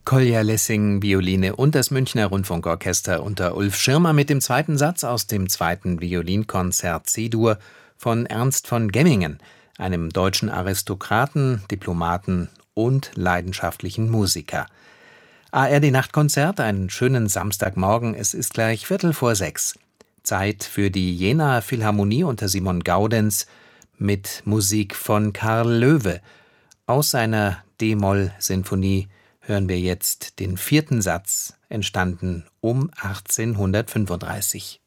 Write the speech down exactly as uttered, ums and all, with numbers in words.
Kolja Lessing, Violine und das Münchner Rundfunkorchester unter Ulf Schirmer mit dem zweiten Satz aus dem zweiten Violinkonzert C-Dur von Ernst von Gemmingen, einem deutschen Aristokraten, Diplomaten und leidenschaftlichen Musiker. A R D-Nachtkonzert, einen schönen Samstagmorgen, es ist gleich Viertel vor sechs. Zeit für die Jenaer Philharmonie unter Simon Gaudenz mit Musik von Karl Loewe. Aus seiner D-Moll-Sinfonie hören wir jetzt den vierten Satz, entstanden um achtzehnhundertfünfunddreißig.